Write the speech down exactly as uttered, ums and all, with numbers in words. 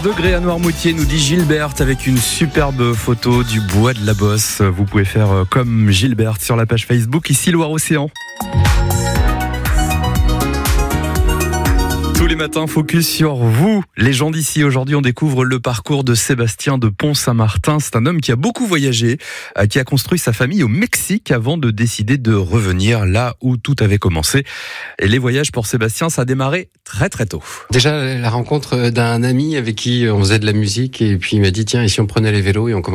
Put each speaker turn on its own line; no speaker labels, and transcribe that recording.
quinze degrés à Noirmoutier, nous dit Gilberte, avec une superbe photo du bois de la Bosse. Vous pouvez faire comme Gilberte sur la page Facebook, ici Loire-Océan. Tous les matins, focus sur vous, les gens d'ici. Aujourd'hui, on découvre le parcours de Sébastien de Pont-Saint-Martin. C'est un homme qui a beaucoup voyagé, qui a construit sa famille au Mexique avant de décider de revenir là où tout avait commencé. Et les voyages pour Sébastien, ça a démarré très très tôt.
Déjà, la rencontre d'un ami avec qui on faisait de la musique et puis il m'a dit tiens, et si on prenait les vélos et on commençait